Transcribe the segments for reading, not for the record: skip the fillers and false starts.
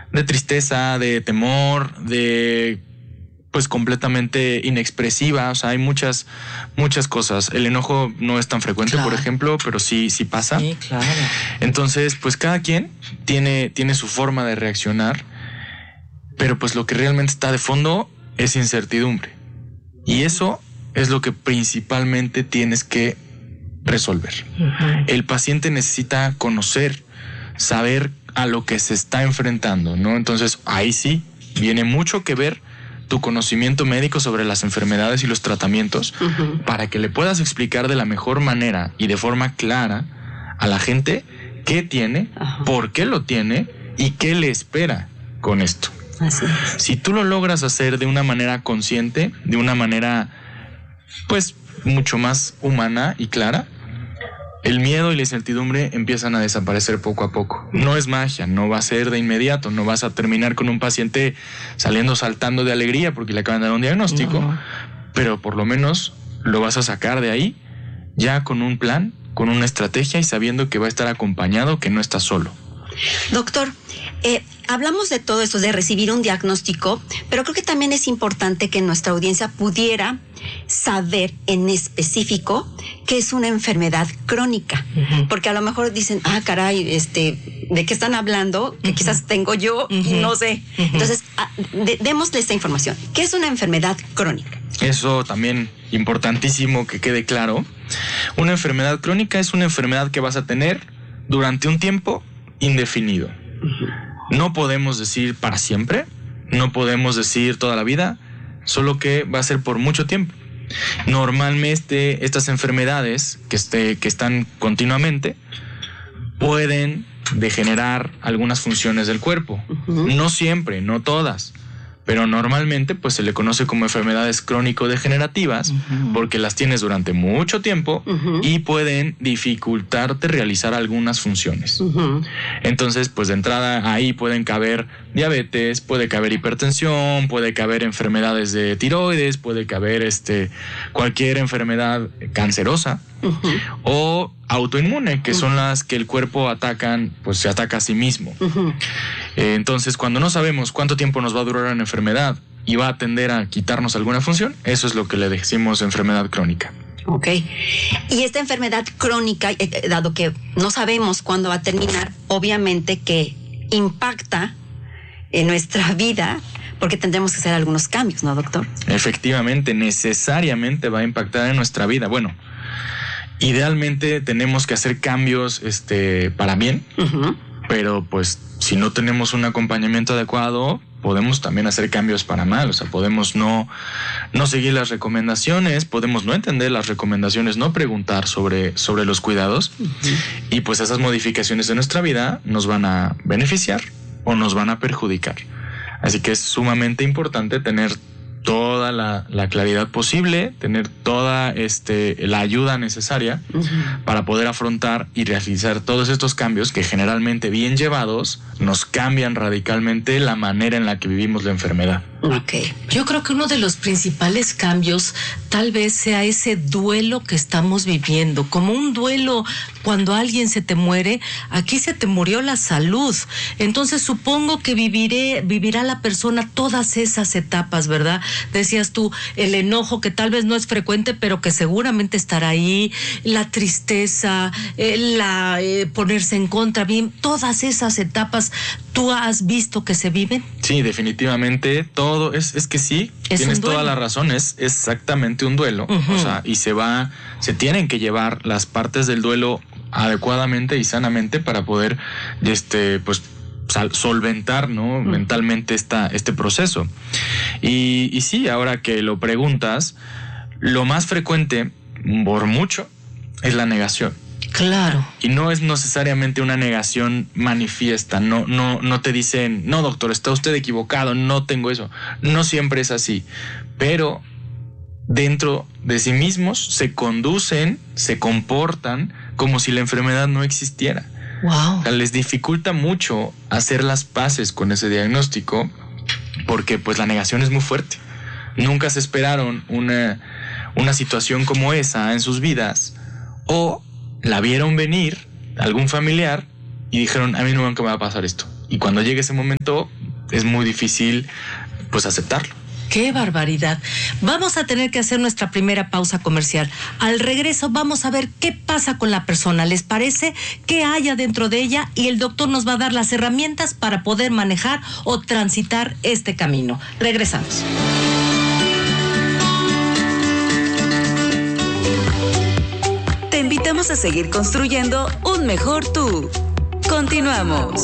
de tristeza, de temor, de pues completamente inexpresiva. O sea, hay muchas cosas. El enojo no es tan frecuente, por ejemplo, pero sí pasa. Sí, claro. Entonces, pues cada quien tiene su forma de reaccionar, pero pues lo que realmente está de fondo es incertidumbre. Y eso es lo que principalmente tienes que resolver. Uh-huh. El paciente necesita conocer, saber a lo que se está enfrentando, ¿no? Entonces, ahí sí viene mucho que ver tu conocimiento médico sobre las enfermedades y los tratamientos, uh-huh, para que le puedas explicar de la mejor manera y de forma clara a la gente qué tiene, uh-huh, por qué lo tiene y qué le espera con esto. Así es. Si tú lo logras hacer de una manera consciente, de una manera pues mucho más humana y clara, el miedo y la incertidumbre empiezan a desaparecer poco a poco. No es magia, no va a ser de inmediato, no vas a terminar con un paciente saliendo saltando de alegría porque le acaban de dar un diagnóstico, no, pero por lo menos lo vas a sacar de ahí ya con un plan, con una estrategia y sabiendo que va a estar acompañado, que no está solo. Doctor, hablamos de todo esto, de recibir un diagnóstico, pero creo que también es importante que nuestra audiencia pudiera saber en específico qué es una enfermedad crónica. Uh-huh. Porque a lo mejor dicen, caray, ¿de qué están hablando? Que, uh-huh, quizás tengo yo, uh-huh, y no sé. Uh-huh. Entonces, démosle esta información. ¿Qué es una enfermedad crónica? Eso también importantísimo que quede claro. Una enfermedad crónica es una enfermedad que vas a tener durante un tiempo indefinido. Uh-huh. No podemos decir para siempre, no podemos decir toda la vida, solo que va a ser por mucho tiempo. Normalmente estas enfermedades que están continuamente pueden degenerar algunas funciones del cuerpo. Uh-huh. No siempre, no todas, pero normalmente pues se le conoce como enfermedades crónico-degenerativas, uh-huh, porque las tienes durante mucho tiempo, uh-huh, y pueden dificultarte realizar algunas funciones. Uh-huh. Entonces, pues de entrada ahí pueden caber diabetes, puede caber hipertensión, puede caber enfermedades de tiroides, puede caber cualquier enfermedad cancerosa, uh-huh, o autoinmune, que, uh-huh, son las que el cuerpo se ataca a sí mismo. Uh-huh. Entonces, cuando no sabemos cuánto tiempo nos va a durar una enfermedad y va a tender a quitarnos alguna función, eso es lo que le decimos enfermedad crónica. Ok. Y esta enfermedad crónica, dado que no sabemos cuándo va a terminar, obviamente que impacta en nuestra vida, porque tendremos que hacer algunos cambios, ¿no, doctor? Efectivamente, necesariamente va a impactar en nuestra vida. Bueno, idealmente tenemos que hacer cambios para bien, uh-huh, pero pues si no tenemos un acompañamiento adecuado, podemos también hacer cambios para mal. O sea, podemos no seguir las recomendaciones, podemos no entender las recomendaciones, no preguntar sobre los cuidados, uh-huh, y pues esas modificaciones de nuestra vida nos van a beneficiar o nos van a perjudicar. Así que es sumamente importante tener toda la claridad posible, tener toda la ayuda necesaria, uh-huh, para poder afrontar y realizar todos estos cambios que generalmente bien llevados nos cambian radicalmente la manera en la que vivimos la enfermedad. Okay. Yo creo que uno de los principales cambios tal vez sea ese duelo que estamos viviendo, como un duelo cuando alguien se te muere. Aquí se te murió la salud, entonces supongo que vivirá la persona todas esas etapas, ¿verdad? Decías tú, el enojo que tal vez no es frecuente, pero que seguramente estará ahí, la tristeza, ponerse en contra, bien, todas esas etapas, ¿tú has visto que se viven? Sí, definitivamente, todo, es que sí, tienes toda la razón, es exactamente un duelo, uh-huh, o sea, y se tienen que llevar las partes del duelo adecuadamente y sanamente para poder, pues, solventar, ¿no? Mentalmente este proceso. Y sí, ahora que lo preguntas, lo más frecuente, por mucho, es la negación. Claro. Y no es necesariamente una negación manifiesta, no te dicen, no, doctor, está usted equivocado, no tengo eso. No siempre es así, pero dentro de sí mismos se conducen, se comportan como si la enfermedad no existiera. Wow. O sea, les dificulta mucho hacer las paces con ese diagnóstico porque pues la negación es muy fuerte. Nunca se esperaron una situación como esa en sus vidas, o la vieron venir algún familiar y dijeron, a mí nunca me va a pasar esto. Y cuando llegue ese momento es muy difícil pues aceptarlo. ¡Qué barbaridad! Vamos a tener que hacer nuestra primera pausa comercial. Al regreso vamos a ver qué pasa con la persona. ¿Les parece? ¿Qué hay adentro de ella? Y el doctor nos va a dar las herramientas para poder manejar o transitar este camino. Regresamos. Te invitamos a seguir construyendo un mejor tú. Continuamos.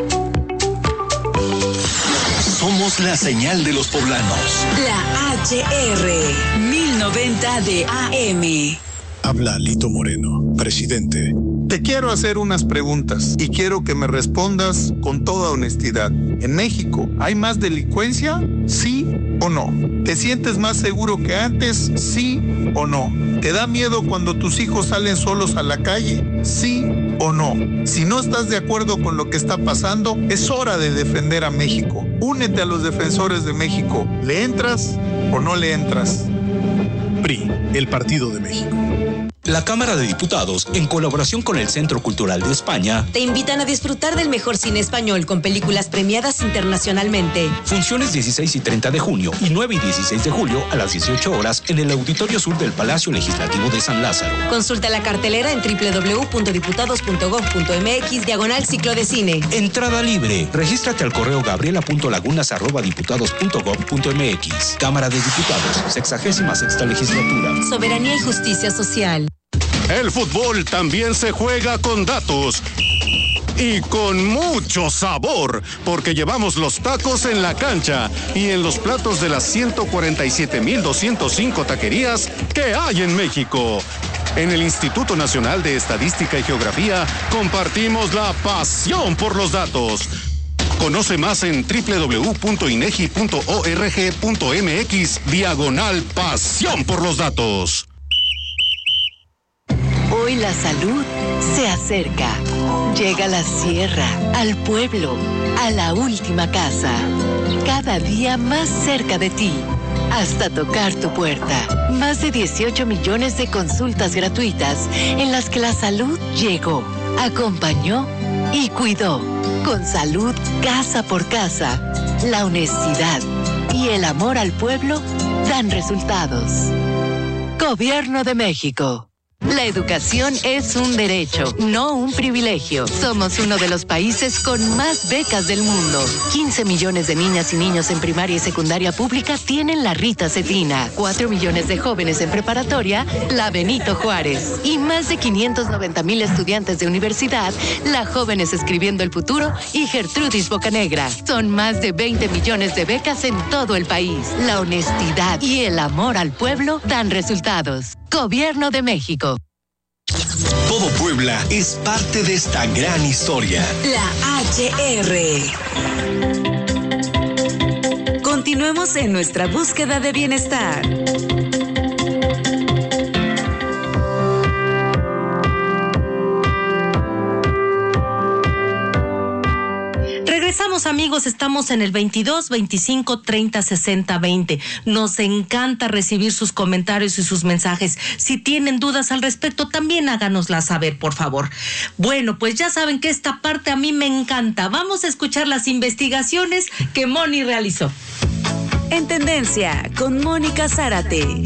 Somos la señal de los poblanos. La HR 1090 de AM. Habla Lito Moreno, presidente. Te quiero hacer unas preguntas y quiero que me respondas con toda honestidad. ¿En México hay más delincuencia? ¿Sí o no? ¿Te sientes más seguro que antes? ¿Sí o no? ¿Te da miedo cuando tus hijos salen solos a la calle? ¿Sí o no? Si no estás de acuerdo con lo que está pasando, es hora de defender a México. Únete a los defensores de México. ¿Le entras o no le entras? PRI, el Partido de México. La Cámara de Diputados, en colaboración con el Centro Cultural de España, te invitan a disfrutar del mejor cine español con películas premiadas internacionalmente. Funciones 16 y 30 de junio y 9 y 16 de julio a las 18 horas en el Auditorio Sur del Palacio Legislativo de San Lázaro. Consulta la cartelera en www.diputados.gov.mx/ciclo de cine. Entrada libre. Regístrate al correo gabriela.lagunas@diputados.gov.mx. Cámara de Diputados, 66ª legislatura. Soberanía y justicia social. El fútbol también se juega con datos y con mucho sabor, porque llevamos los tacos en la cancha y en los platos de las 147,205 taquerías que hay en México. En el Instituto Nacional de Estadística y Geografía compartimos la pasión por los datos. Conoce más en www.inegi.org.mx/pasión por los datos. Hoy la salud se acerca. Llega a la sierra, al pueblo, a la última casa. Cada día más cerca de ti, hasta tocar tu puerta. Más de 18 millones de consultas gratuitas en las que la salud llegó, acompañó y cuidó. Con salud casa por casa, la honestidad y el amor al pueblo dan resultados. Gobierno de México. La educación es un derecho, no un privilegio. Somos uno de los países con más becas del mundo. 15 millones de niñas y niños en primaria y secundaria pública tienen la Rita Cetina. 4 millones de jóvenes en preparatoria, la Benito Juárez. Y más de 590,000 estudiantes de universidad, la Jóvenes Escribiendo el Futuro y Gertrudis Bocanegra. Son más de 20 millones de becas en todo el país. La honestidad y el amor al pueblo dan resultados. Gobierno de México. Todo Puebla es parte de esta gran historia. La HR. Continuemos en nuestra búsqueda de bienestar. Regresamos, amigos, estamos en el 22 25 30 60 20. Nos encanta recibir sus comentarios y sus mensajes. Si tienen dudas al respecto, también háganoslas saber, por favor. Bueno, pues ya saben que esta parte a mí me encanta. Vamos a escuchar las investigaciones que Moni realizó. En Tendencia, con Mónica Zárate.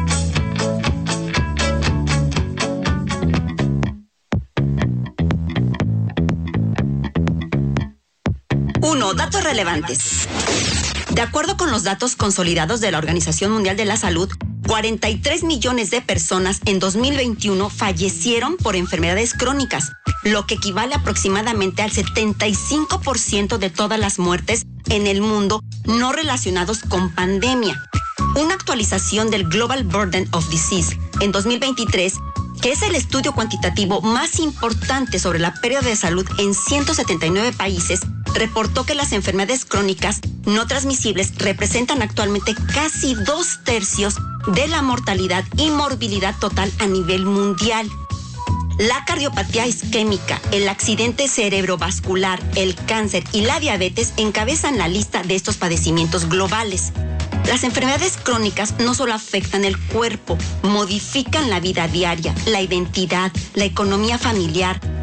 1. Datos relevantes. De acuerdo con los datos consolidados de la Organización Mundial de la Salud, 43 millones de personas en 2021 fallecieron por enfermedades crónicas, lo que equivale aproximadamente al 75% de todas las muertes en el mundo no relacionados con pandemia. Una actualización del Global Burden of Disease en 2023, que es el estudio cuantitativo más importante sobre la pérdida de salud en 179 países, reportó que las enfermedades crónicas no transmisibles representan actualmente casi 2/3 de la mortalidad y morbilidad total a nivel mundial. La cardiopatía isquémica, el accidente cerebrovascular, el cáncer y la diabetes encabezan la lista de estos padecimientos globales. Las enfermedades crónicas no solo afectan el cuerpo, modifican la vida diaria, la identidad, la economía familiar,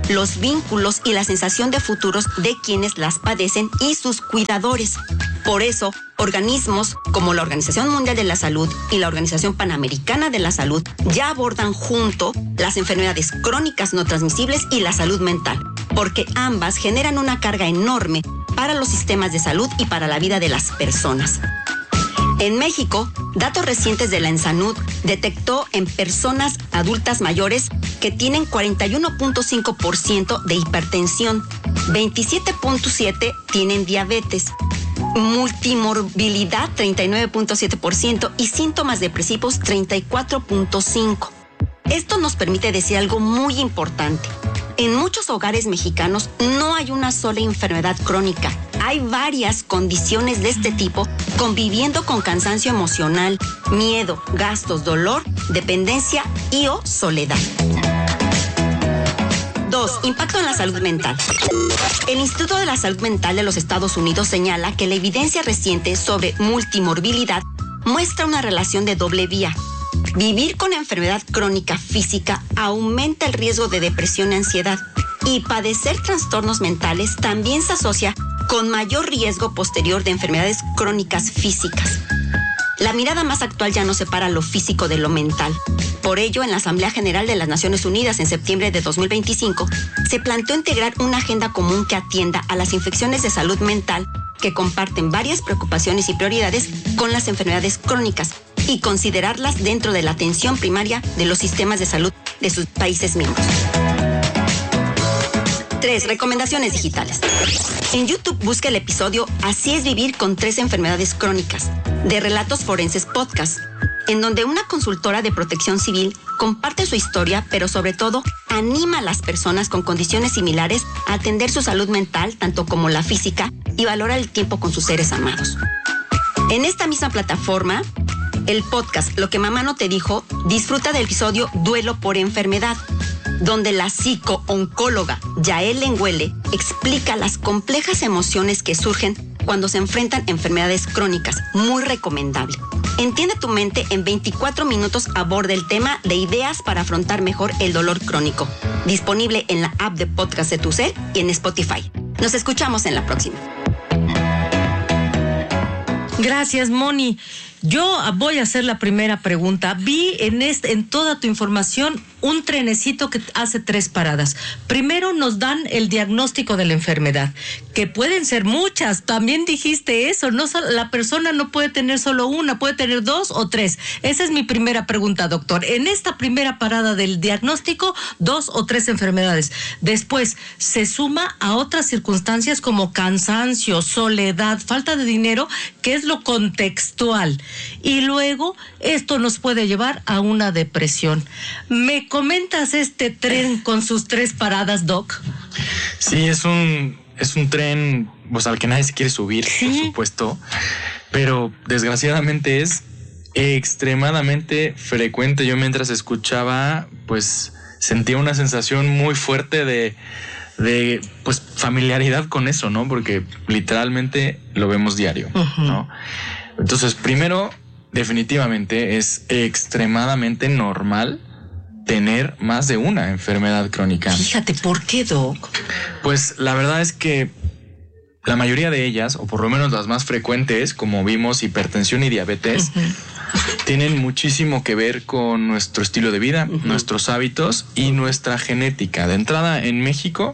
los vínculos y la sensación de futuros de quienes las padecen y sus cuidadores. Por eso, organismos como la Organización Mundial de la Salud y la Organización Panamericana de la Salud ya abordan junto las enfermedades crónicas no transmisibles y la salud mental, porque ambas generan una carga enorme para los sistemas de salud y para la vida de las personas. En México, datos recientes de la ENSANUD detectó en personas adultas mayores que tienen 41.5% de hipertensión, 27.7% tienen diabetes, multimorbilidad 39.7% y síntomas depresivos 34.5%. Esto nos permite decir algo muy importante. En muchos hogares mexicanos no hay una sola enfermedad crónica. Hay varias condiciones de este tipo conviviendo con cansancio emocional, miedo, gastos, dolor, dependencia y o soledad. 2. Impacto en la salud mental. El Instituto de la Salud Mental de los Estados Unidos señala que la evidencia reciente sobre multimorbilidad muestra una relación de doble vía. Vivir con enfermedad crónica física aumenta el riesgo de depresión y ansiedad, y padecer trastornos mentales también se asocia con mayor riesgo posterior de enfermedades crónicas físicas. La mirada más actual ya no separa lo físico de lo mental. Por ello, en la Asamblea General de las Naciones Unidas en septiembre de 2025, se planteó integrar una agenda común que atienda a las infecciones de salud mental que comparten varias preocupaciones y prioridades con las enfermedades crónicas y considerarlas dentro de la atención primaria de los sistemas de salud de sus países miembros. 3. Recomendaciones digitales. En YouTube busca el episodio Así es vivir con 3 enfermedades crónicas, de Relatos Forenses Podcast, en donde una consultora de protección civil comparte su historia, pero sobre todo anima a las personas con condiciones similares a atender su salud mental, tanto como la física, y valorar el tiempo con sus seres amados. En esta misma plataforma, el podcast Lo que mamá no te dijo disfruta del episodio Duelo por enfermedad, donde la psico-oncóloga Yael Lenguele explica las complejas emociones que surgen cuando se enfrentan enfermedades crónicas. Muy recomendable. Entiende tu mente en 24 minutos aborda el tema de ideas para afrontar mejor el dolor crónico. Disponible en la app de podcast de Tucel y en Spotify. Nos escuchamos en la próxima. Gracias, Moni. Yo voy a hacer la primera pregunta. Vi en toda tu información un trenecito que hace 3 paradas. Primero nos dan el diagnóstico de la enfermedad, que pueden ser muchas. También dijiste eso, la persona no puede tener solo una, puede tener 2 o 3. Esa es mi primera pregunta, doctor. En esta primera parada del diagnóstico, 2 o 3 enfermedades. Después se suma a otras circunstancias como cansancio, soledad, falta de dinero, que es lo contextual. Y luego esto nos puede llevar a una depresión. ¿Me comentas este tren con sus 3 paradas, Doc? Sí, es un tren pues, al que nadie se quiere subir, ¿sí? Por supuesto, pero desgraciadamente es extremadamente frecuente. Yo mientras escuchaba, pues sentía una sensación muy fuerte de pues familiaridad con eso, ¿no? Porque literalmente lo vemos diario, ¿no? Entonces, primero, definitivamente es extremadamente normal tener más de una enfermedad crónica. Fíjate, ¿por qué, Doc? Pues la verdad es que la mayoría de ellas, o por lo menos las más frecuentes, como vimos, hipertensión y diabetes, tienen muchísimo que ver con nuestro estilo de vida, nuestros hábitos y nuestra genética. De entrada, en México,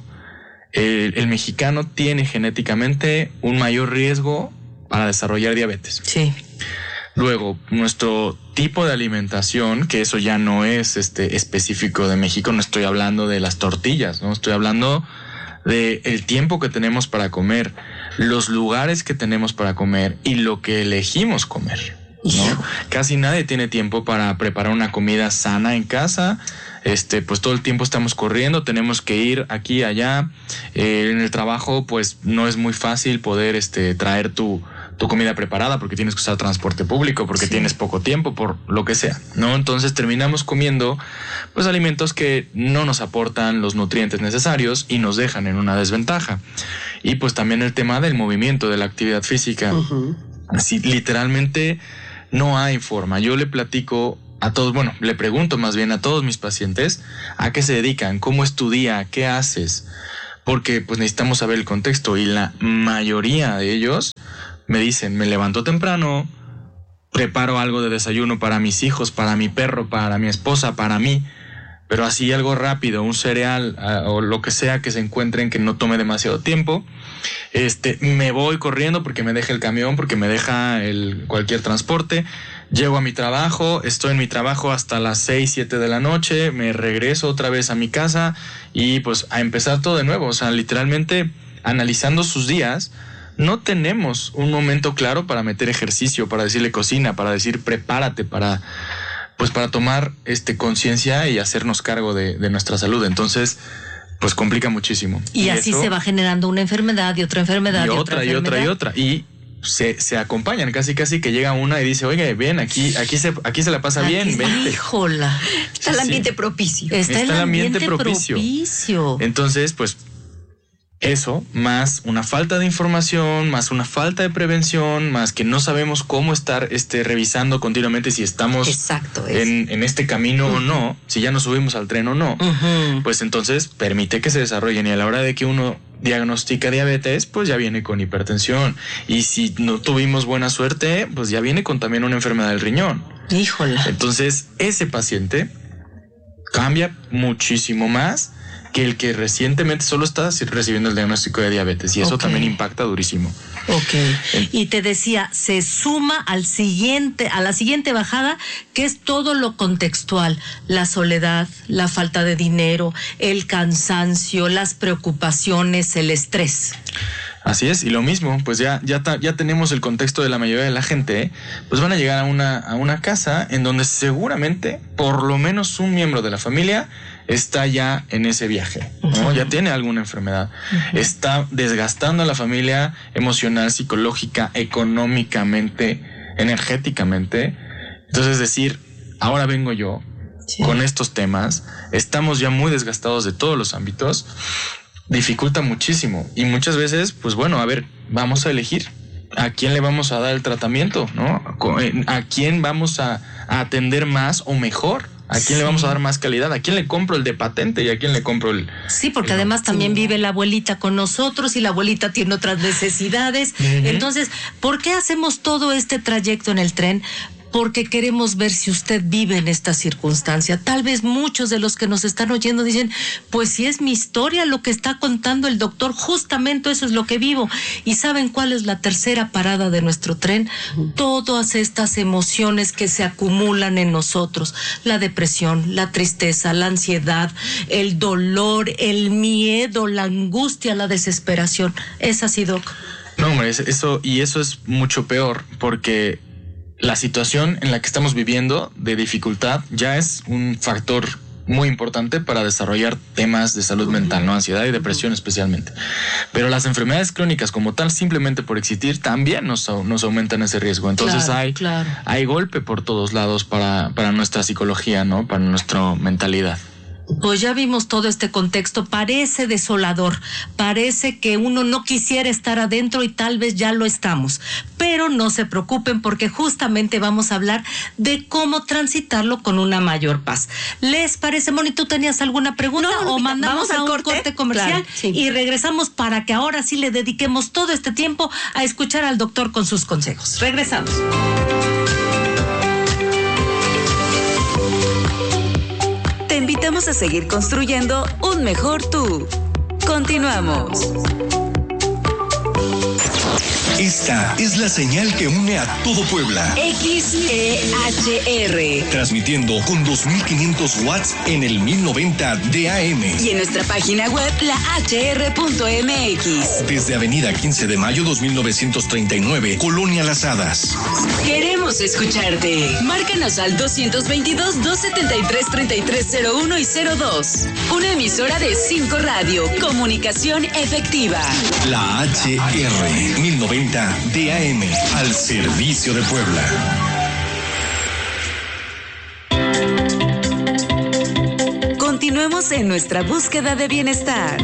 el mexicano tiene genéticamente un mayor riesgo para desarrollar diabetes. Sí. Luego, nuestro tipo de alimentación, que eso ya no es específico de México, no estoy hablando de las tortillas, ¿no? Estoy hablando de el tiempo que tenemos para comer, los lugares que tenemos para comer y lo que elegimos comer, ¿no? Casi nadie tiene tiempo para preparar una comida sana en casa. Pues todo el tiempo estamos corriendo, tenemos que ir aquí y allá. En el trabajo, pues no es muy fácil poder traer tu comida preparada porque tienes que usar transporte público, porque tienes poco tiempo, por lo que sea, ¿no? Entonces terminamos comiendo pues alimentos que no nos aportan los nutrientes necesarios y nos dejan en una desventaja. Y pues también el tema del movimiento, de la actividad física. Así literalmente no hay forma. Yo le platico le pregunto más bien a todos mis pacientes a qué se dedican, cómo es tu día, qué haces, porque pues necesitamos saber el contexto, y la mayoría de ellos me dicen, me levanto temprano, preparo algo de desayuno para mis hijos, para mi perro, para mi esposa, para mí, pero así algo rápido, un cereal o lo que sea que se encuentren que no tome demasiado tiempo. Me voy corriendo porque me deja el camión, porque me deja cualquier transporte. Llego a mi trabajo, estoy en mi trabajo hasta las 6, 7 de la noche, me regreso otra vez a mi casa y pues a empezar todo de nuevo. O sea, literalmente analizando sus días, no tenemos un momento claro para meter ejercicio, para decirle cocina, para decir prepárate, para tomar conciencia y hacernos cargo de nuestra salud. Entonces, pues complica muchísimo. Y así eso, se va generando una enfermedad y otra enfermedad. Y otra. Y se acompañan casi que llega una y dice, oye, ven, aquí se la pasa bien. Vente. Híjola. Está el ambiente propicio. Está el ambiente propicio. Entonces, pues, eso, más una falta de información, más una falta de prevención, más que no sabemos cómo estar revisando continuamente si estamos en este camino o no, si ya nos subimos al tren o no, pues entonces permite que se desarrollen, y a la hora de que uno diagnostica diabetes, pues ya viene con hipertensión, y si no tuvimos buena suerte, pues ya viene con también una enfermedad del riñón. Híjola. Entonces ese paciente cambia muchísimo más que el que recientemente solo está recibiendo el diagnóstico de diabetes, y eso también impacta durísimo. Y te decía, se suma a la siguiente bajada, que es todo lo contextual: la soledad, la falta de dinero, el cansancio, las preocupaciones, el estrés. Así es, y lo mismo, pues ya tenemos el contexto de la mayoría de la gente, pues van a llegar a una casa en donde seguramente por lo menos un miembro de la familia está ya en ese viaje, ¿no? Ya tiene alguna enfermedad, está desgastando a la familia emocional, psicológica, económicamente, energéticamente. Entonces decir, ahora vengo yo con estos temas, estamos ya muy desgastados de todos los ámbitos, dificulta muchísimo, y muchas veces, pues bueno, a ver, vamos a elegir a quién le vamos a dar el tratamiento, ¿no? A quién vamos a atender más o mejor. ¿A quién le vamos a dar más calidad? ¿A quién le compro el de patente y a quién le compro el...? Sí, porque además también vive la abuelita con nosotros y la abuelita tiene otras necesidades. Entonces, ¿por qué hacemos todo este trayecto en el tren? Porque queremos ver si usted vive en esta circunstancia. Tal vez muchos de los que nos están oyendo dicen, pues si es mi historia lo que está contando el doctor, justamente eso es lo que vivo. ¿Y saben cuál es la tercera parada de nuestro tren? Todas estas emociones que se acumulan en nosotros: la depresión, la tristeza, la ansiedad, el dolor, el miedo, la angustia, la desesperación. ¿Es así, Doc? No, hombre, eso es mucho peor, porque la situación en la que estamos viviendo de dificultad ya es un factor muy importante para desarrollar temas de salud mental, ¿no? Ansiedad y depresión especialmente. Pero las enfermedades crónicas como tal, simplemente por existir, también nos aumentan ese riesgo. Entonces hay golpe por todos lados para nuestra psicología, ¿no? Para nuestra mentalidad. Pues ya vimos todo este contexto, parece desolador, parece que uno no quisiera estar adentro y tal vez ya lo estamos, pero no se preocupen porque justamente vamos a hablar de cómo transitarlo con una mayor paz. ¿Les parece, Moni? ¿Tú tenías alguna pregunta o mandamos a un corte comercial? Claro, y regresamos para que ahora sí le dediquemos todo este tiempo a escuchar al doctor con sus consejos? Regresamos. Te invitamos a seguir construyendo un mejor tú. Continuamos. Esta es la señal que une a todo Puebla. XEHR. Transmitiendo con 2500 watts en el 1090 de AM. Y en nuestra página web, lahr.mx. Desde Avenida 15 de Mayo 2939, Colonia Las Hadas. Queremos escucharte. Márcanos al 222-273-3301 y 02. Una emisora de 5 Radio. Comunicación efectiva. La HR 1090 DAM, al servicio de Puebla. Continuemos en nuestra búsqueda de bienestar.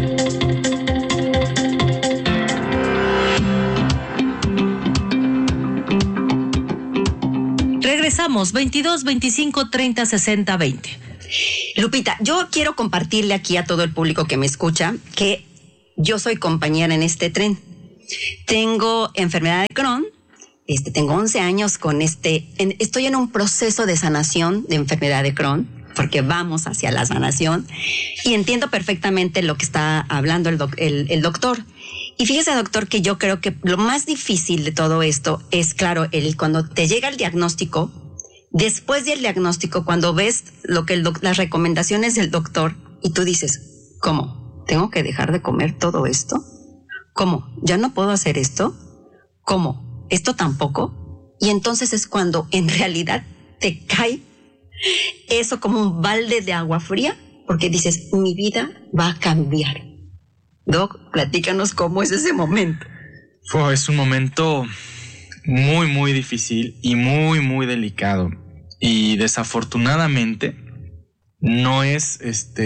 Regresamos, 22 25 30 60 20. Lupita, yo quiero compartirle aquí a todo el público que me escucha que yo soy compañera en este tren. Tengo enfermedad de Crohn, tengo 11 años con estoy en un proceso de sanación de enfermedad de Crohn, porque vamos hacia la sanación, y entiendo perfectamente lo que está hablando el doctor. Y fíjese, doctor, que yo creo que lo más difícil de todo esto es, claro, cuando te llega el diagnóstico. Después del diagnóstico, cuando ves las recomendaciones del doctor y tú dices, ¿cómo? ¿Tengo que dejar de comer todo esto? ¿Cómo? ¿Ya no puedo hacer esto? ¿Cómo? ¿Esto tampoco? Y entonces es cuando en realidad te cae eso como un balde de agua fría, porque dices, mi vida va a cambiar. Doc, platícanos cómo es ese momento. Es un momento muy, muy difícil y muy, muy delicado. Y desafortunadamente no es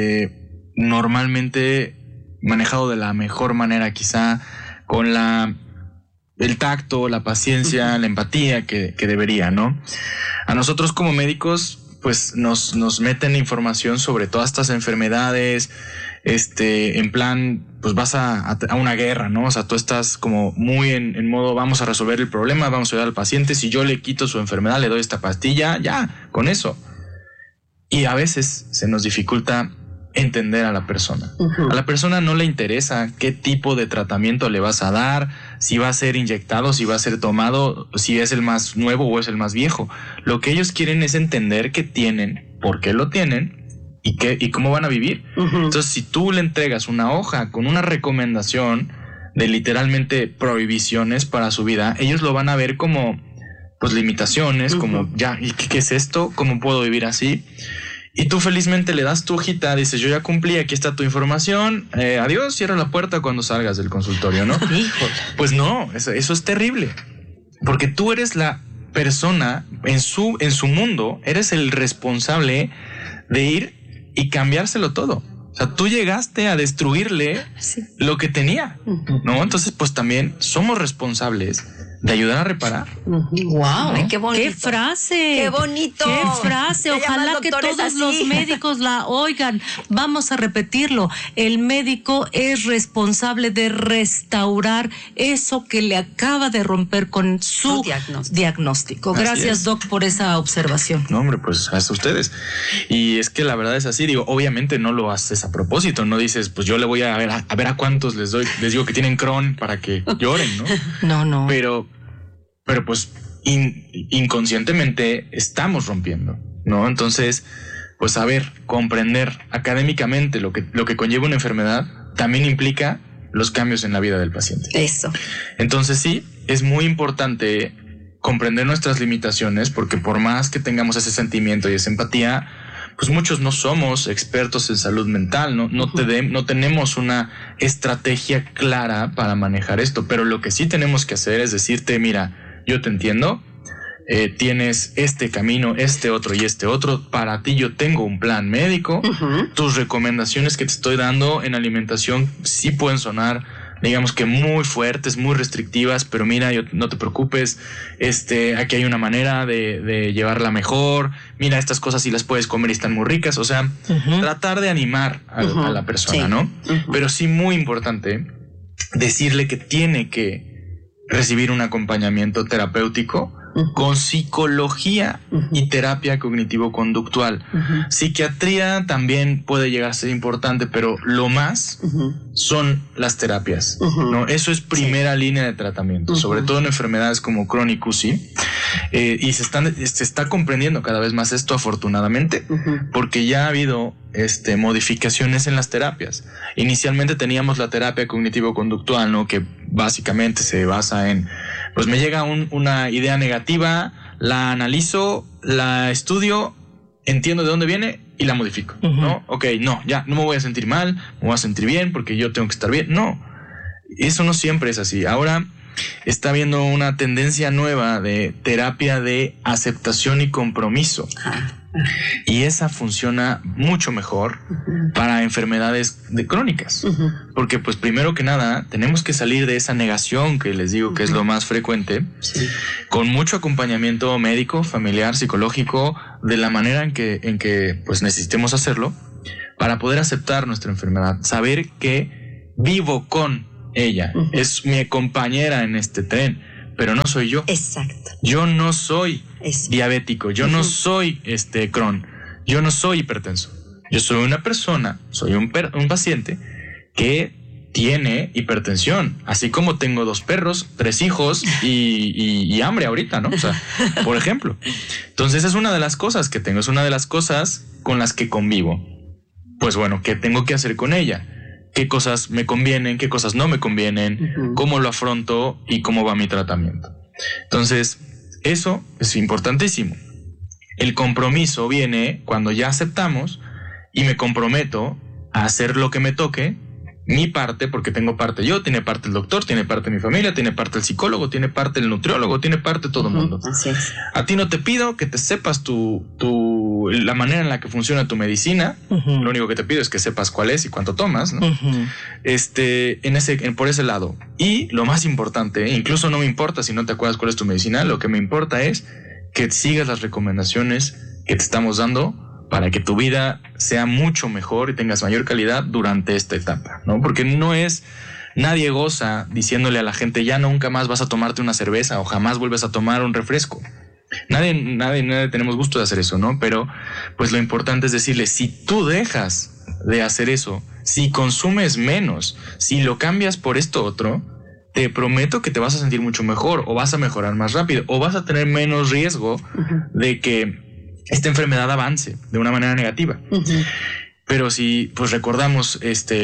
normalmente manejado de la mejor manera, quizá con el tacto, la paciencia, la empatía que debería, ¿no? A nosotros como médicos, pues nos meten información sobre todas estas enfermedades, en plan, pues vas a una guerra, ¿no? O sea, tú estás como muy en modo, vamos a resolver el problema, vamos a ayudar al paciente. Si yo le quito su enfermedad, le doy esta pastilla, ya, con eso. Y a veces se nos dificulta entender a la persona. A la persona no le interesa qué tipo de tratamiento le vas a dar, si va a ser inyectado, si va a ser tomado, si es el más nuevo o es el más viejo. Lo que ellos quieren es entender qué tienen, por qué lo tienen y cómo van a vivir. Entonces, si tú le entregas una hoja con una recomendación de literalmente prohibiciones para su vida, ellos lo van a ver como pues limitaciones, como ya, ¿y qué es esto? ¿Cómo puedo vivir así? Y tú felizmente le das tu hojita, dices, yo ya cumplí, aquí está tu información, adiós, cierra la puerta cuando salgas del consultorio, ¿no? Pues no, eso es terrible, porque tú eres la persona en su mundo, eres el responsable de ir y cambiárselo todo. O sea, tú llegaste a destruirle lo que tenía, ¿no? Entonces, pues también somos responsables de ayudar a reparar. ¡Wow! Ay, qué bonito. ¡Qué frase! ¡Qué bonito! ¡Qué frase! Ojalá que todos los médicos la oigan. Vamos a repetirlo. El médico es responsable de restaurar eso que le acaba de romper con su diagnóstico. Gracias, Doc, por esa observación. No, hombre, pues a ustedes. Y es que la verdad es así. Digo, obviamente no lo haces a propósito. No dices, pues yo le voy a ver a cuántos les digo que tienen Crohn para que lloren, ¿no? No. Pero pues inconscientemente estamos rompiendo, ¿no? Entonces, pues comprender académicamente lo que conlleva una enfermedad también implica los cambios en la vida del paciente. Eso. Entonces sí, es muy importante comprender nuestras limitaciones, porque por más que tengamos ese sentimiento y esa empatía, pues muchos no somos expertos en salud mental, no tenemos una estrategia clara para manejar esto, pero lo que sí tenemos que hacer es decirte, mira, yo te entiendo, tienes este camino, este otro y este otro, para ti yo tengo un plan médico, tus recomendaciones que te estoy dando en alimentación sí pueden sonar, digamos que muy fuertes, muy restrictivas, pero mira, no te preocupes, aquí hay una manera de llevarla mejor, mira, estas cosas sí las puedes comer y están muy ricas, o sea, tratar de animar a la persona, ¿no? Pero sí muy importante decirle que tiene que recibir un acompañamiento terapéutico con psicología y terapia cognitivo-conductual. Psiquiatría también puede llegar a ser importante, pero lo más son las terapias, ¿no? Eso es primera línea de tratamiento, sobre todo en enfermedades como Crohn y CUSI, y se está comprendiendo cada vez más esto, afortunadamente, porque ya ha habido modificaciones en las terapias. Inicialmente teníamos la terapia cognitivo-conductual, ¿no? Que básicamente se basa en, pues me llega una idea negativa, la analizo, la estudio, entiendo de dónde viene y la modifico, ¿no? Ok, no, ya no me voy a sentir mal, me voy a sentir bien porque yo tengo que estar bien. No, eso no siempre es así. Ahora está habiendo una tendencia nueva de terapia de aceptación y compromiso. Y esa funciona mucho mejor para enfermedades crónicas. Porque pues primero que nada tenemos que salir de esa negación que les digo que es lo más frecuente, con mucho acompañamiento médico, familiar, psicológico, de la manera en que pues necesitemos hacerlo para poder aceptar nuestra enfermedad, saber que vivo con ella, es mi compañera en este tren, pero no soy yo. Exacto. Yo no soy diabético, yo no soy Crohn, yo no soy hipertenso. Yo soy una persona, soy un paciente que tiene hipertensión, así como tengo 2 perros, 3 hijos y hambre ahorita, ¿no? O sea, por ejemplo. Entonces es una de las cosas que tengo, es una de las cosas con las que convivo. Pues bueno, ¿qué tengo que hacer con ella? ¿Qué cosas me convienen? ¿Qué cosas no me convienen? ¿Cómo lo afronto? ¿Y cómo va mi tratamiento? Entonces, eso es importantísimo. El compromiso viene cuando ya aceptamos y me comprometo a hacer lo que me toque, mi parte, porque tengo parte yo, tiene parte el doctor, tiene parte mi familia, tiene parte el psicólogo, tiene parte el nutriólogo, tiene parte todo el mundo. Así es. A ti no te pido que te sepas la manera en la que funciona tu medicina. Lo único que te pido es que sepas cuál es y cuánto tomas, ¿no? Por ese lado. Y lo más importante, incluso no me importa si no te acuerdas cuál es tu medicina, lo que me importa es que sigas las recomendaciones que te estamos dando para que tu vida sea mucho mejor y tengas mayor calidad durante esta etapa, ¿no? Porque nadie goza diciéndole a la gente ya nunca más vas a tomarte una cerveza o jamás vuelves a tomar un refresco. Nadie tenemos gusto de hacer eso, ¿no? Pero pues lo importante es decirle, si tú dejas de hacer eso, si consumes menos, si lo cambias por esto otro, te prometo que te vas a sentir mucho mejor o vas a mejorar más rápido o vas a tener menos riesgo de que esta enfermedad avance de una manera negativa. Pero si pues recordamos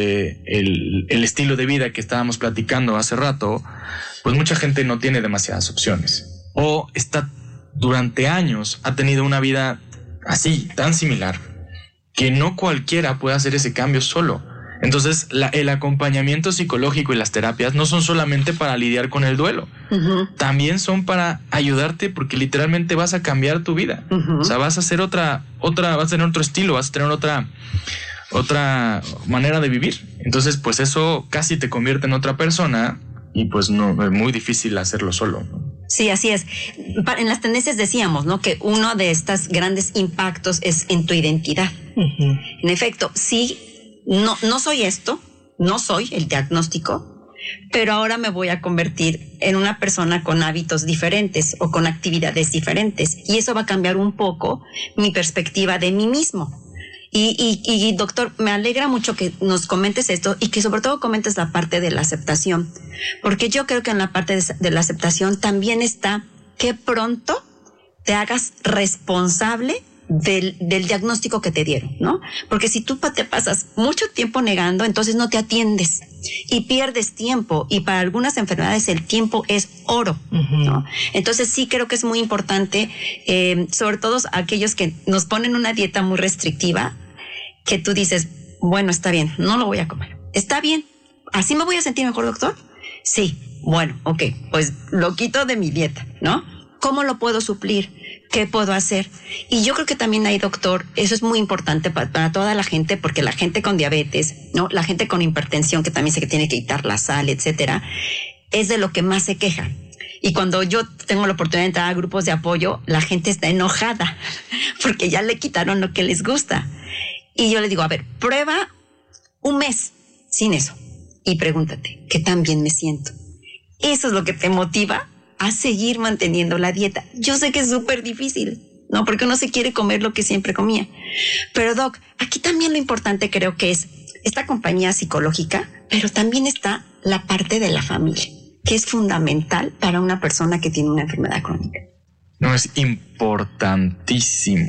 el estilo de vida que estábamos platicando hace rato, pues mucha gente no tiene demasiadas opciones o durante años ha tenido una vida así, tan similar, que no cualquiera puede hacer ese cambio solo. Entonces el acompañamiento psicológico y las terapias no son solamente para lidiar con el duelo, también son para ayudarte, porque literalmente vas a cambiar tu vida. O sea, vas a hacer vas a tener otro estilo, vas a tener otra manera de vivir. Entonces pues eso casi te convierte en otra persona y pues no, es muy difícil hacerlo solo, ¿no? Sí, así es. En las tendencias decíamos, ¿no?, que uno de estos grandes impactos es en tu identidad. En efecto, sí. No soy esto, no soy el diagnóstico, pero ahora me voy a convertir en una persona con hábitos diferentes o con actividades diferentes. Y eso va a cambiar un poco mi perspectiva de mí mismo. Y doctor, me alegra mucho que nos comentes esto y que sobre todo comentes la parte de la aceptación. Porque yo creo que en la parte de la aceptación también está que pronto te hagas responsable del diagnóstico que te dieron, ¿no? Porque si tú te pasas mucho tiempo negando, entonces no te atiendes y pierdes tiempo, y para algunas enfermedades el tiempo es oro, ¿no? Entonces sí creo que es muy importante, sobre todo aquellos que nos ponen una dieta muy restrictiva, que tú dices, bueno, está bien, no lo voy a comer, está bien, ¿así me voy a sentir mejor, doctor? Sí, bueno, ok, pues lo quito de mi dieta, ¿no? ¿Cómo lo puedo suplir? ¿Qué puedo hacer? Y yo creo que también hay, doctor, eso es muy importante para toda la gente, porque la gente con diabetes, ¿no?, la gente con hipertensión, que también se tiene que quitar la sal, etcétera, es de lo que más se queja. Y cuando yo tengo la oportunidad de entrar a grupos de apoyo, la gente está enojada porque ya le quitaron lo que les gusta. Y yo le digo, a ver, prueba un mes sin eso y pregúntate, ¿qué tan bien me siento? Eso es lo que te motiva a seguir manteniendo la dieta. Yo sé que es súper difícil, ¿no? Porque uno se quiere comer lo que siempre comía. Pero, Doc, aquí también lo importante creo que es esta compañía psicológica, pero también está la parte de la familia, que es fundamental para una persona que tiene una enfermedad crónica. No, es importantísimo,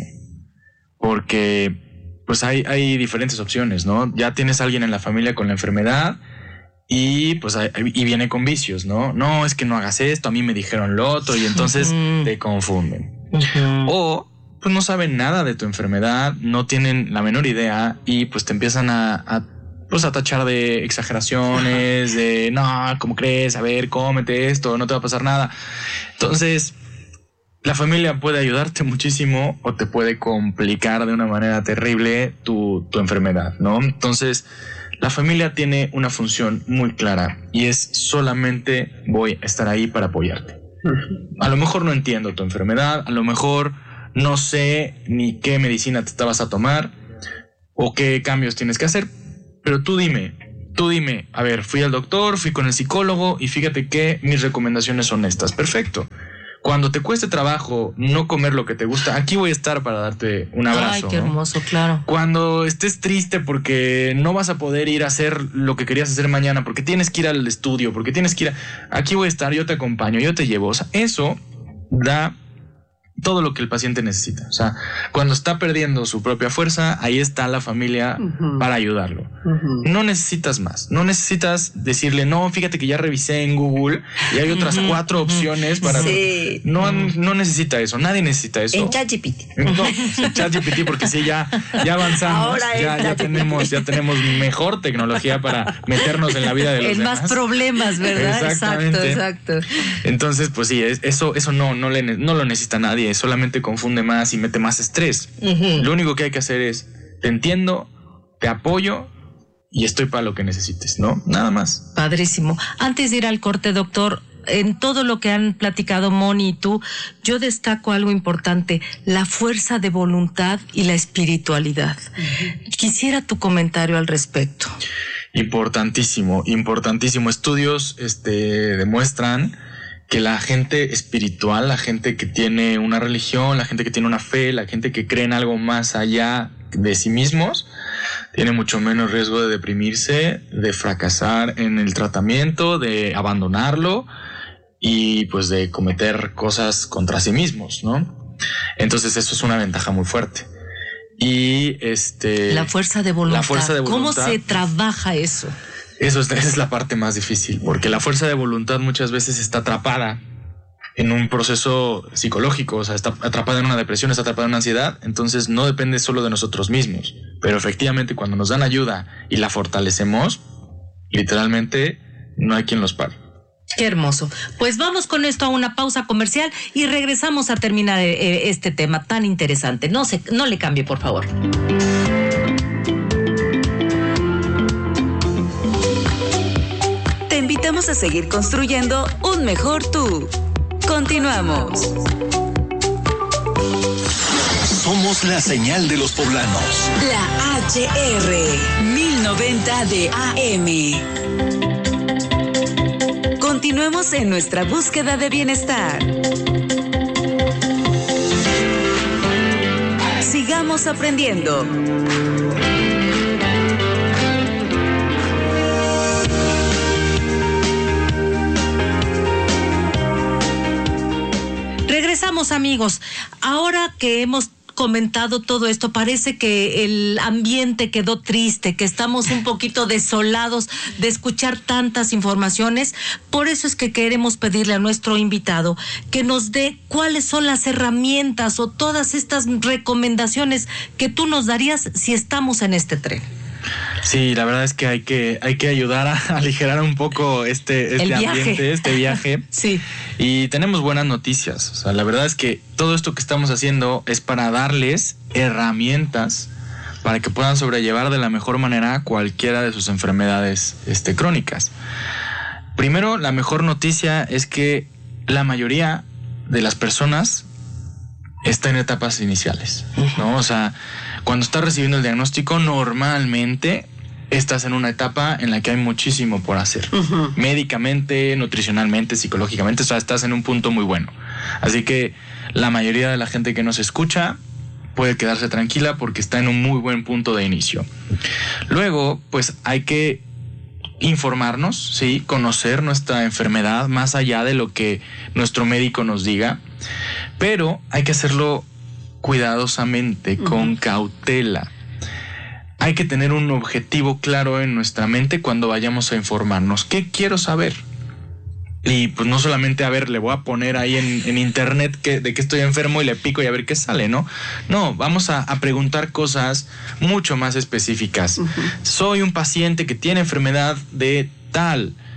porque pues hay diferentes opciones, ¿no? Ya tienes a alguien en la familia con la enfermedad, y pues y viene con vicios, ¿no? No, es que no hagas esto, a mí me dijeron lo otro, y entonces te confunden. O pues no saben nada de tu enfermedad, no tienen la menor idea y pues te empiezan a tachar de exageraciones, de no, ¿cómo crees? A ver, cómete esto, no te va a pasar nada. Entonces, la familia puede ayudarte muchísimo o te puede complicar de una manera terrible tu enfermedad, ¿no? Entonces, la familia tiene una función muy clara y es solamente voy a estar ahí para apoyarte. A lo mejor no entiendo tu enfermedad, a lo mejor no sé ni qué medicina te vas a tomar o qué cambios tienes que hacer, pero tú dime, a ver, fui al doctor, fui con el psicólogo y fíjate que mis recomendaciones son estas. Perfecto. Cuando te cueste trabajo no comer lo que te gusta, aquí voy a estar para darte un abrazo. Ay, qué hermoso, ¿no? Claro. Cuando estés triste porque no vas a poder ir a hacer lo que querías hacer mañana, porque tienes que ir al estudio, porque tienes que ir aquí voy a estar, yo te acompaño, yo te llevo. O sea, eso da todo lo que el paciente necesita. O sea, cuando está perdiendo su propia fuerza, ahí está la familia para ayudarlo. No necesitas más. No necesitas decirle, no, fíjate que ya revisé en Google y hay otras 4 opciones para... Sí. No necesita eso. Nadie necesita eso. En ChatGPT. No, en ChatGPT, porque sí, ya avanzamos. Ahora ya tenemos mejor tecnología para meternos en la vida de los demás. En más problemas, ¿verdad? Exacto. Entonces, pues sí, eso no lo necesita nadie. Solamente confunde más y mete más estrés. Lo único que hay que hacer es, te entiendo, te apoyo y estoy para lo que necesites, ¿no? Nada más. Padrísimo. Antes de ir al corte, doctor, en todo lo que han platicado Moni y tú, yo destaco algo importante, la fuerza de voluntad y la espiritualidad. Quisiera tu comentario al respecto. Importantísimo. Estudios demuestran que la gente espiritual, la gente que tiene una religión, la gente que tiene una fe, la gente que cree en algo más allá de sí mismos, tiene mucho menos riesgo de deprimirse, de fracasar en el tratamiento, de abandonarlo y pues de cometer cosas contra sí mismos, ¿no? Entonces eso es una ventaja muy fuerte. Y la fuerza de voluntad. ¿Cómo se trabaja eso? Esa es la parte más difícil, porque la fuerza de voluntad muchas veces está atrapada en un proceso psicológico, o sea, está atrapada en una depresión, está atrapada en una ansiedad, entonces no depende solo de nosotros mismos. Pero efectivamente, cuando nos dan ayuda y la fortalecemos, literalmente no hay quien los pare. Qué hermoso. Pues vamos con esto a una pausa comercial y regresamos a terminar este tema tan interesante. No le cambie, por favor. Te invitamos a seguir construyendo un mejor tú. Continuamos. Somos la señal de los poblanos. La HR 1090 de AM. Continuemos en nuestra búsqueda de bienestar. Sigamos aprendiendo. Regresamos, amigos. Ahora que hemos comentado todo esto, parece que el ambiente quedó triste, que estamos un poquito desolados de escuchar tantas informaciones. Por eso es que queremos pedirle a nuestro invitado que nos dé cuáles son las herramientas o todas estas recomendaciones que tú nos darías si estamos en este tren. Sí, la verdad es que hay que ayudar a aligerar un poco este ambiente, este viaje. Sí. Y tenemos buenas noticias. O sea, la verdad es que todo esto que estamos haciendo es para darles herramientas para que puedan sobrellevar de la mejor manera cualquiera de sus enfermedades crónicas. Primero, la mejor noticia es que la mayoría de las personas está en etapas iniciales, ¿no? O sea, cuando estás recibiendo el diagnóstico, normalmente estás en una etapa en la que hay muchísimo por hacer. Médicamente, nutricionalmente, psicológicamente, o sea, estás en un punto muy bueno. Así que la mayoría de la gente que nos escucha puede quedarse tranquila porque está en un muy buen punto de inicio. Luego, pues hay que informarnos, ¿sí? Conocer nuestra enfermedad más allá de lo que nuestro médico nos diga, pero hay que hacerlo cuidadosamente, con cautela. Hay que tener un objetivo claro en nuestra mente cuando vayamos a informarnos. ¿Qué quiero saber? Y pues no solamente, le voy a poner ahí en internet de que estoy enfermo y le pico y a ver qué sale, ¿no? No, vamos a preguntar cosas mucho más específicas. Soy un paciente que tiene enfermedad de tal.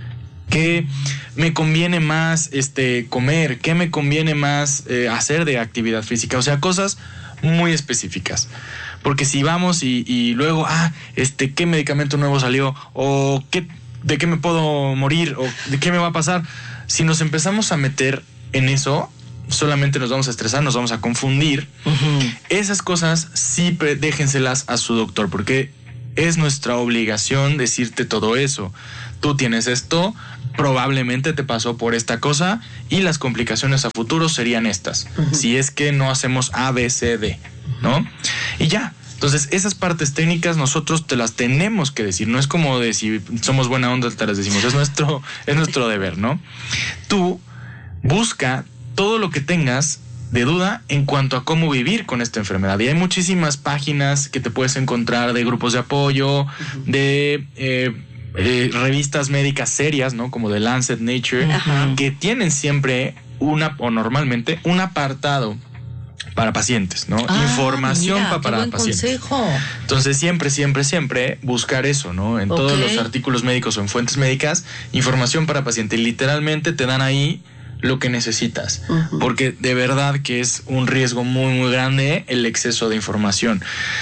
¿Qué me conviene más comer? ¿Qué me conviene más hacer de actividad física? O sea, cosas muy específicas. Porque si vamos y luego, ¿qué medicamento nuevo salió? ¿O de qué me puedo morir? ¿O de qué me va a pasar? Si nos empezamos a meter en eso, solamente nos vamos a estresar, nos vamos a confundir. Esas cosas sí déjenselas a su doctor, porque es nuestra obligación decirte todo eso. Tú tienes esto, probablemente te pasó por esta cosa y las complicaciones a futuro serían estas. Si es que no hacemos A, B, C, D, ¿no? Y ya. Entonces, esas partes técnicas nosotros te las tenemos que decir. No es como de si somos buena onda, te las decimos. Es nuestro deber, ¿no? Tú busca todo lo que tengas de duda en cuanto a cómo vivir con esta enfermedad. Y hay muchísimas páginas que te puedes encontrar de grupos de apoyo, de revistas médicas serias, ¿no? Como The Lancet, Nature, que tienen siempre normalmente un apartado para pacientes, ¿no? Información para pacientes. Consejo. Entonces siempre buscar eso, ¿no? En todos los artículos médicos o en fuentes médicas, información para paciente. Literalmente te dan ahí lo que necesitas, porque de verdad que es un riesgo muy muy grande el exceso de información.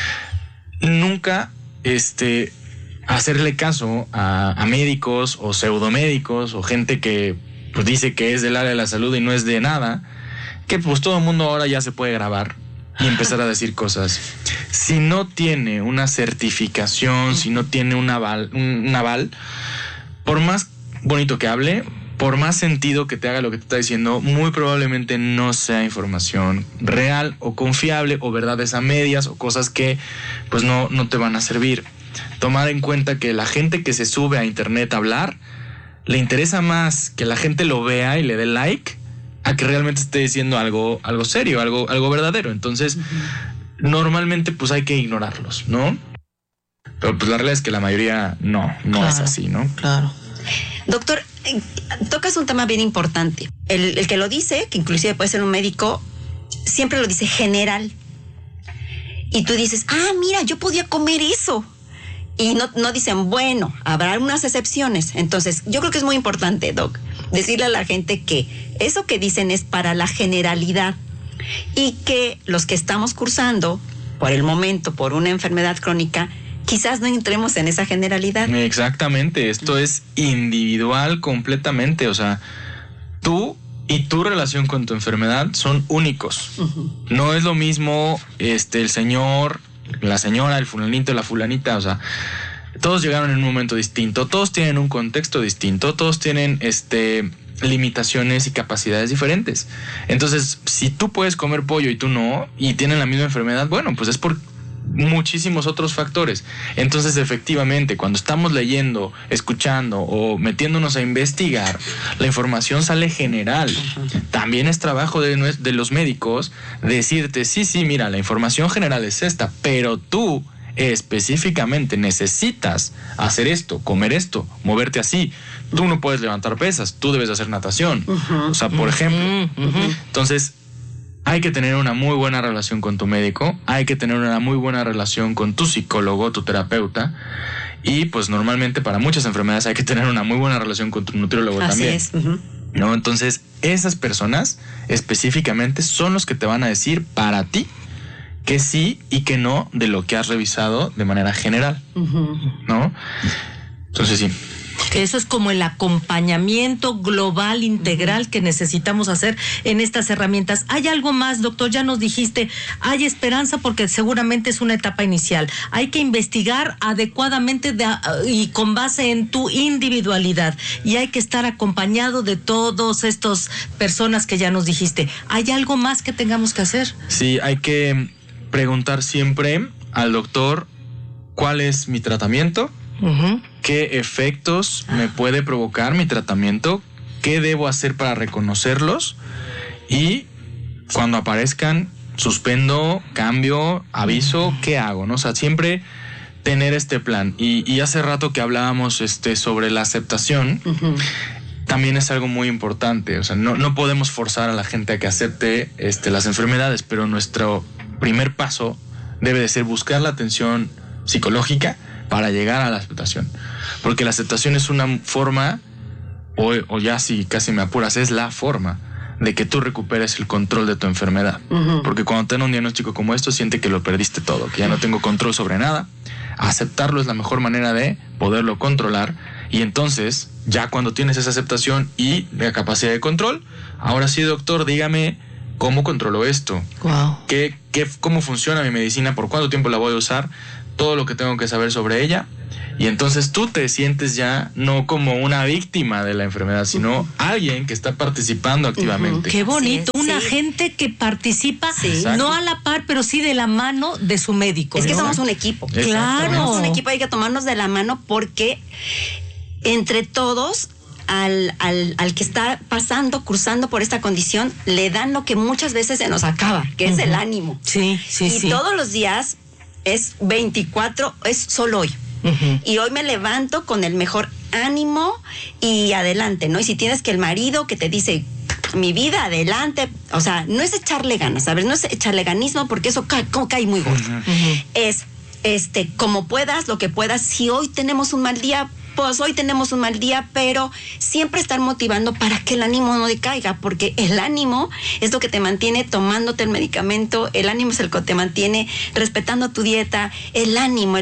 Nunca hacerle caso a médicos o pseudomédicos o gente que pues dice que es del área de la salud y no es de nada, que pues todo el mundo ahora ya se puede grabar y empezar a decir cosas. Si no tiene una certificación, si no tiene un aval, por más bonito que hable, por más sentido que te haga lo que te está diciendo, muy probablemente no sea información real o confiable o verdades a medias o cosas que pues no te van a servir. Tomar en cuenta que la gente que se sube a internet a hablar, le interesa más que la gente lo vea y le dé like a que realmente esté diciendo algo serio, algo verdadero. Entonces, normalmente pues hay que ignorarlos, ¿no? Pero pues la realidad es que la mayoría no es así, ¿no? Claro. Doctor, tocas un tema bien importante. El que lo dice, que inclusive puede ser un médico, siempre lo dice general. Y tú dices, mira, yo podía comer eso. Y no dicen, bueno, habrá algunas excepciones. Entonces, yo creo que es muy importante, Doc, decirle a la gente que eso que dicen es para la generalidad y que los que estamos cursando por el momento por una enfermedad crónica, quizás no entremos en esa generalidad. Exactamente, esto es individual completamente, o sea, tú y tu relación con tu enfermedad son únicos. No es lo mismo el señor, la señora, el fulanito, la fulanita, o sea, todos llegaron en un momento distinto, todos tienen un contexto distinto, todos tienen limitaciones y capacidades diferentes. Entonces, si tú puedes comer pollo y tú no, y tienen la misma enfermedad, bueno, pues es por muchísimos otros factores. Entonces, efectivamente, cuando estamos leyendo, escuchando o metiéndonos a investigar, la información sale general. También es trabajo de los médicos decirte, sí, mira, la información general es esta, pero tú específicamente necesitas hacer esto, comer esto, moverte así. Tú no puedes levantar pesas, tú debes hacer natación. O sea, por ejemplo. Entonces, hay que tener una muy buena relación con tu médico, hay que tener una muy buena relación con tu psicólogo, tu terapeuta, y pues normalmente para muchas enfermedades hay que tener una muy buena relación con tu nutriólogo también. Así es. ¿No? Entonces, esas personas específicamente son los que te van a decir para ti que sí y que no de lo que has revisado de manera general, ¿no? Entonces sí. Eso es como el acompañamiento global, integral que necesitamos hacer en estas herramientas. ¿Hay algo más, doctor? Ya nos dijiste, hay esperanza porque seguramente es una etapa inicial. Hay que investigar adecuadamente y con base en tu individualidad. Y hay que estar acompañado de todas estas personas que ya nos dijiste. ¿Hay algo más que tengamos que hacer? Sí, hay que preguntar siempre al doctor cuál es mi tratamiento. ¿Qué efectos me puede provocar mi tratamiento? ¿Qué debo hacer para reconocerlos? Y cuando aparezcan, suspendo, cambio, aviso, ¿qué hago? ¿No? O sea, siempre tener este plan. Y hace rato que hablábamos sobre la aceptación, también es algo muy importante. O sea, no podemos forzar a la gente a que acepte las enfermedades, pero nuestro primer paso debe de ser buscar la atención psicológica para llegar a la aceptación, porque la aceptación es una forma o ya si casi me apuras, es la forma de que tú recuperes el control de tu enfermedad. Porque cuando te dan un diagnóstico como esto, siente que lo perdiste todo, que ya no tengo control sobre nada. Aceptarlo es la mejor manera de poderlo controlar. Y entonces, ya cuando tienes esa aceptación y la capacidad de control, ahora sí, doctor, dígame cómo controlo esto. Wow. ¿Cómo funciona mi medicina? ¿Por cuánto tiempo la voy a usar? Todo lo que tengo que saber sobre ella. Y entonces tú te sientes ya no como una víctima de la enfermedad, sino alguien que está participando activamente. Qué bonito, un sí. agente que participa, Sí. no a la par, pero sí de la mano de su médico. Es que ¿no? somos un equipo. Claro. Somos un equipo, hay que tomarnos de la mano porque entre todos al que está cruzando por esta condición, le dan lo que muchas veces se nos acaba, que es el ánimo. Sí, sí, Y sí. todos los días es 24, es solo hoy. Y hoy me levanto con el mejor ánimo y adelante, ¿no? Y si tienes que el marido que te dice, mi vida, adelante, o sea, no es echarle ganas, ¿sabes? No es echarle ganismo porque eso cae muy gordo. Es, como puedas, lo que puedas. Si hoy tenemos un mal día, pues hoy tenemos un mal día, pero siempre estar motivando para que el ánimo no decaiga, porque el ánimo es lo que te mantiene tomándote el medicamento, el ánimo es el que te mantiene respetando tu dieta, el ánimo.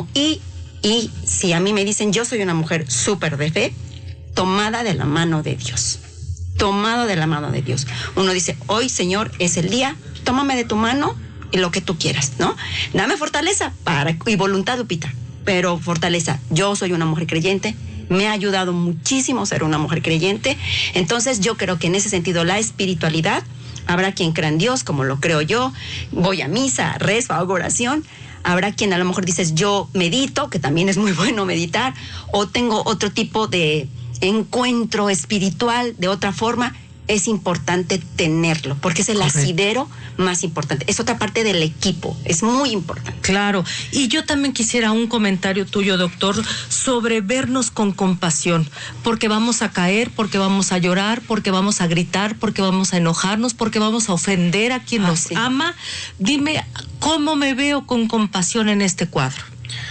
Y si a mí me dicen, yo soy una mujer súper de fe, tomada de la mano de Dios. Tomado de la mano de Dios. Uno dice, hoy, Señor, es el día, tómame de tu mano y lo que tú quieras, ¿no? Dame fortaleza y voluntad, Lupita, pero fortaleza. Yo soy una mujer creyente, me ha ayudado muchísimo ser una mujer creyente, entonces yo creo que en ese sentido la espiritualidad, habrá quien crea en Dios, como lo creo yo, voy a misa, rezo, hago oración. Habrá quien a lo mejor dices, yo medito, que también es muy bueno meditar, o tengo otro tipo de encuentro espiritual de otra forma. Es importante tenerlo, porque es el asidero más importante. Es otra parte del equipo, es muy importante. Claro, y yo también quisiera un comentario tuyo, doctor, sobre vernos con compasión, porque vamos a caer, porque vamos a llorar, porque vamos a gritar, porque vamos a enojarnos, porque vamos a ofender a quien nos ama. Dime, ¿cómo me veo con compasión en este cuadro?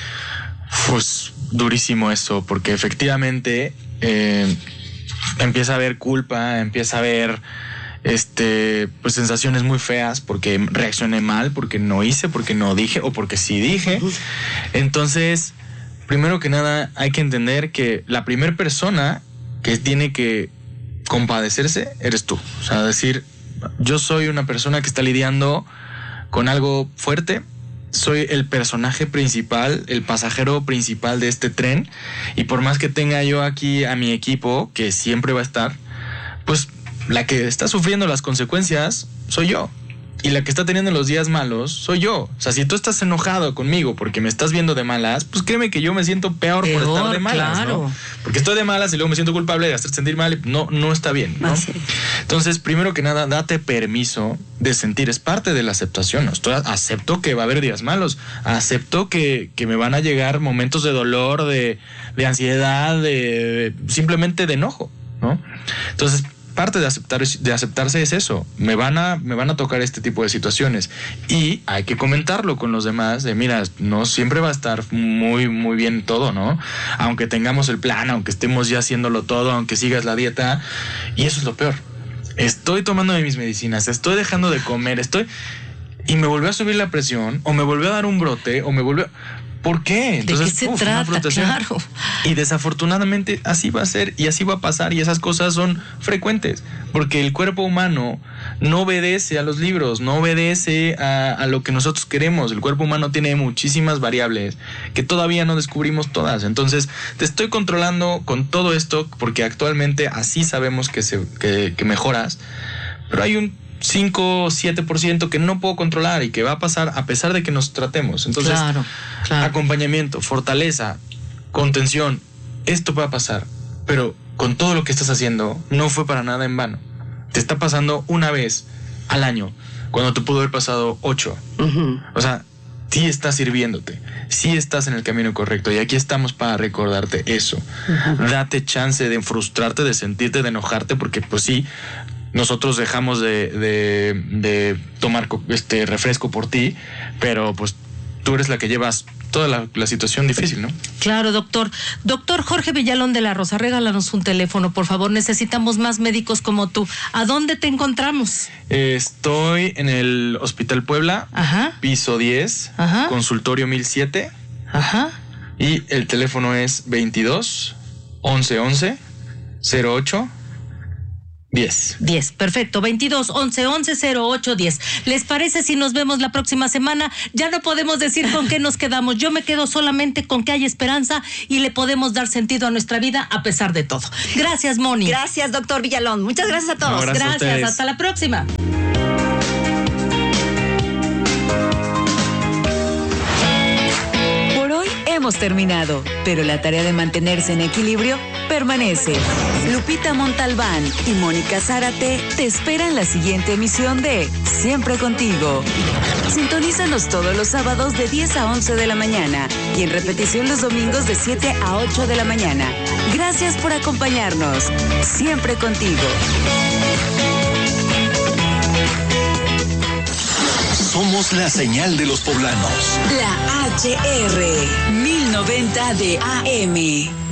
Pues durísimo eso, porque efectivamente empieza a haber culpa, empieza a haber pues sensaciones muy feas porque reaccioné mal, porque no hice, porque no dije o porque sí dije. Entonces, primero que nada hay que entender que la primera persona que tiene que compadecerse eres tú. O sea, decir, yo soy una persona que está lidiando con algo fuerte, soy el personaje principal, el pasajero principal de este tren, y por más que tenga yo aquí a mi equipo, que siempre va a estar, pues la que está sufriendo las consecuencias soy yo, y la que está teniendo los días malos soy yo. O sea, si tú estás enojado conmigo porque me estás viendo de malas, pues créeme que yo me siento peor por estar de malas, claro, ¿no? Porque estoy de malas y luego me siento culpable de hacerte sentir mal y no está bien, ¿no? Entonces, primero que nada, date permiso de sentir, es parte de la aceptación, ¿no? Acepto que va a haber días malos, acepto que me van a llegar momentos de dolor, de ansiedad, simplemente de enojo, ¿no? Entonces, parte de aceptarse es eso. Me van a tocar este tipo de situaciones y hay que comentarlo con los demás de, mira, no siempre va a estar muy muy bien todo, ¿no? Aunque tengamos el plan, aunque estemos ya haciéndolo todo, aunque sigas la dieta, y eso es lo peor. Estoy tomando mis medicinas, estoy dejando de comer, y me volvió a subir la presión, o me volvió a dar un brote, o me volvió... ¿Por qué? Entonces, ¿de qué se trata? Claro. Y desafortunadamente así va a ser y así va a pasar, y esas cosas son frecuentes, porque el cuerpo humano no obedece a los libros, no obedece a lo que nosotros queremos. El cuerpo humano tiene muchísimas variables que todavía no descubrimos todas. Entonces te estoy controlando con todo esto porque actualmente así sabemos que mejoras, pero hay un 5 o 7% que no puedo controlar y que va a pasar a pesar de que nos tratemos. Entonces, claro. Acompañamiento, fortaleza, contención, esto va a pasar, pero con todo lo que estás haciendo no fue para nada en vano. Te está pasando una vez al año cuando te pudo haber pasado 8. O sea, sí estás sirviéndote, sí estás en el camino correcto, y aquí estamos para recordarte eso. Date chance de frustrarte, de sentirte, de enojarte, porque pues sí, nosotros dejamos de tomar refresco por ti, pero pues tú eres la que llevas toda la situación difícil, ¿no? Claro, doctor. Doctor Jorge Villalón de la Rosa, regálanos un teléfono, por favor. Necesitamos más médicos como tú. ¿A dónde te encontramos? Estoy en el Hospital Puebla, Ajá. piso 10, Ajá. consultorio 1007. Ajá. Y el teléfono es 22 11 11 08 10. 10, perfecto. 22 11 11 08 10. ¿Les parece si nos vemos la próxima semana? Ya no podemos decir con qué nos quedamos. Yo me quedo solamente con que hay esperanza y le podemos dar sentido a nuestra vida a pesar de todo. Gracias, Moni. Gracias, doctor Villalón. Muchas gracias a todos. No, gracias. Hasta la próxima. Hemos terminado, pero la tarea de mantenerse en equilibrio permanece. Lupita Montalbán y Mónica Zárate te esperan en la siguiente emisión de Siempre Contigo. Sintonízanos todos los sábados de 10 a 11 de la mañana y en repetición los domingos de 7 a 8 de la mañana. Gracias por acompañarnos. Siempre Contigo. Somos la señal de los poblanos. La HR 1090 de AM.